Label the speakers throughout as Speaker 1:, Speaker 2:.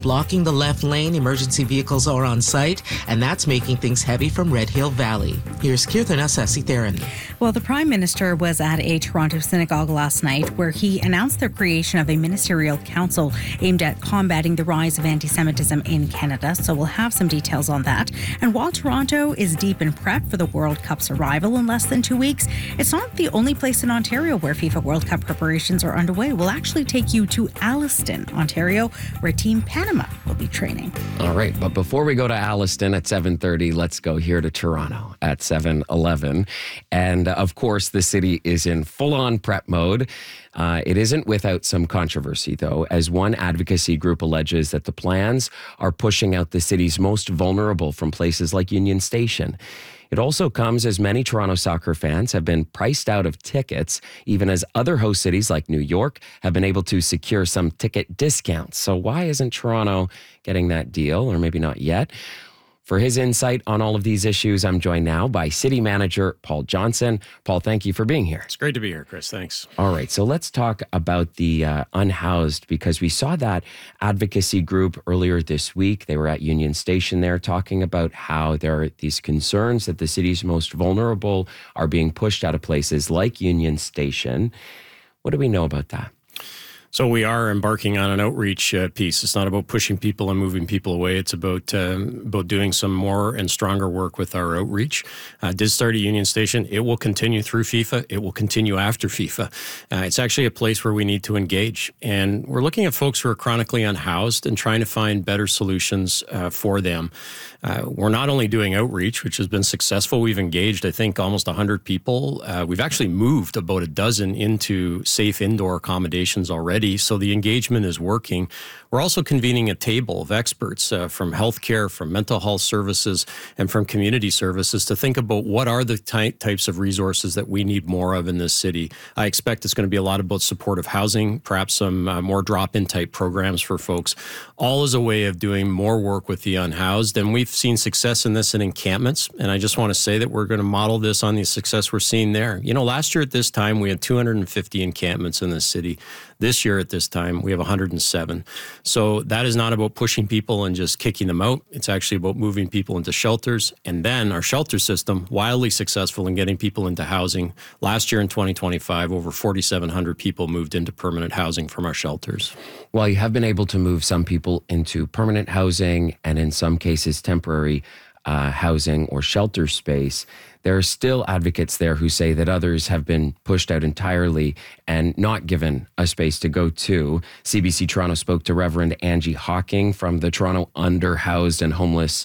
Speaker 1: Blocking the left lane, emergency vehicles are on site, and that's making things heavy from Red Hill Valley. Here's Kirtana Sasitharan.
Speaker 2: Well, the Prime Minister was at a Toronto synagogue last night where he announced the creation of a ministerial council aimed at combating the rise of anti-Semitism in Canada. So we'll have some details on that. And while Toronto is deep in prep for the World Cup's arrival in less than 2 weeks, it's not the only place in Ontario where FIFA World Cup preparations are underway. We'll actually take you to Alliston, Ontario, where Team Panama will be training.
Speaker 3: All right, but before we go to Alliston at 7:30, let's go here to Toronto at 7:11. And of course, the city is in full-on prep mode. It isn't without some controversy, though, as one advocacy group alleges that the plans are pushing out the city's most vulnerable from places like Union Station. It also comes as many Toronto soccer fans have been priced out of tickets, even as other host cities like New York have been able to secure some ticket discounts. So why isn't Toronto getting that deal, or maybe not yet? For his insight on all of these issues, I'm joined now by City Manager Paul Johnson. Paul, thank you for being here.
Speaker 4: It's great to be here, Chris. Thanks.
Speaker 3: All right, so let's talk about the unhoused, because we saw that advocacy group earlier this week. They were at Union Station there talking about how there are these concerns that the city's most vulnerable are being pushed out of places like Union Station. What do we know about that?
Speaker 4: So we are embarking on an outreach piece. It's not about pushing people and moving people away. It's about doing some more and stronger work with our outreach. Did start at Union Station. It will continue through FIFA. It will continue after FIFA. It's actually a place where we need to engage. And we're looking at folks who are chronically unhoused and trying to find better solutions for them. We're not only doing outreach, which has been successful. We've engaged, I think, almost 100 people. We've actually moved about a dozen into safe indoor accommodations already. So the engagement is working. We're also convening a table of experts from healthcare, from mental health services, and from community services to think about what are the types of resources that we need more of in this city. I expect it's going to be a lot about supportive housing, perhaps some more drop-in type programs for folks, all as a way of doing more work with the unhoused. And we've seen success in this in encampments. And I just want to say that we're going to model this on the success we're seeing there. You know, last year at this time, we had 250 encampments in this city. This year at this time, we have 107. So that is not about pushing people and just kicking them out. It's actually about moving people into shelters. And then our shelter system, wildly successful in getting people into housing. Last year in 2025, over 4,700 people moved into permanent housing from our shelters.
Speaker 3: Well, you have been able to move some people into permanent housing and in some cases temporary housing or shelter space. There are still advocates there who say that others have been pushed out entirely and not given a space to go to. CBC Toronto spoke to Reverend Angie Hawking from the Toronto Underhoused and Homeless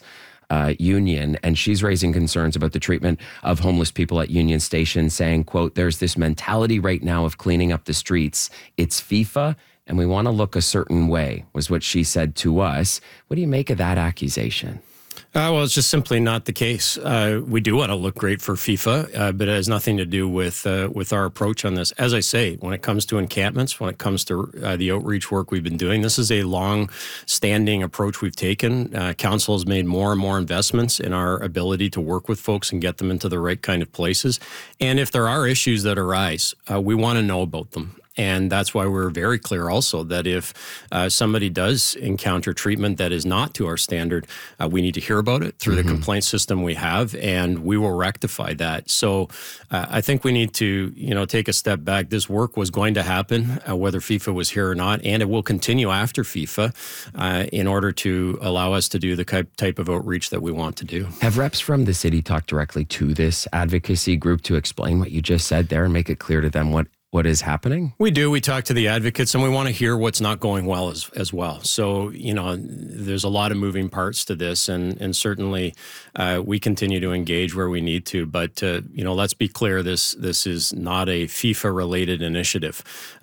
Speaker 3: Union, and she's raising concerns about the treatment of homeless people at Union Station, saying, quote, "There's this mentality right now of cleaning up the streets. It's FIFA, and we want to look a certain way," was what she said to us. What do you make of that accusation?
Speaker 4: Well, it's just simply not the case. We do want to look great for FIFA, but it has nothing to do with our approach on this. As I say, when it comes to encampments, when it comes to the outreach work we've been doing, this is a long-standing approach we've taken. Council has made more and more investments in our ability to work with folks and get them into the right kind of places. And if there are issues that arise, we want to know about them. And that's why we're very clear also that if somebody does encounter treatment that is not to our standard, we need to hear about it through the complaint system we have, and we will rectify that. So I think we need to, take a step back. This work was going to happen, whether FIFA was here or not, and it will continue after FIFA in order to allow us to do the type of outreach that we want to do.
Speaker 3: Have reps from the city talked directly to this advocacy group to explain what you just said there and make it clear to them what is happening?
Speaker 4: We do. We talk to the advocates, and we want to hear what's not going well as well. So, there's a lot of moving parts to this, and certainly we continue to engage where we need to. But, let's be clear, this is not a FIFA-related initiative.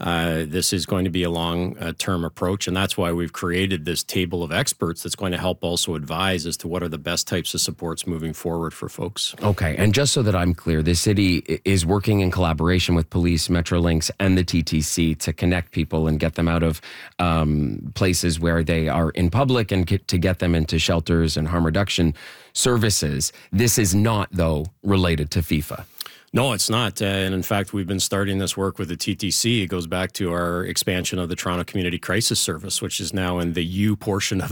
Speaker 4: This is going to be a long-term approach, and that's why we've created this table of experts that's going to help also advise as to what are the best types of supports moving forward for folks.
Speaker 3: Okay, and just so that I'm clear, the city is working in collaboration with police, Metrolinx, and the TTC to connect people and get them out of places where they are in public and to get them into shelters and harm reduction services. This is not, though, related to FIFA.
Speaker 4: No, it's not. And in fact, we've been starting this work with the TTC. It goes back to our expansion of the Toronto Community Crisis Service, which is now in the U portion of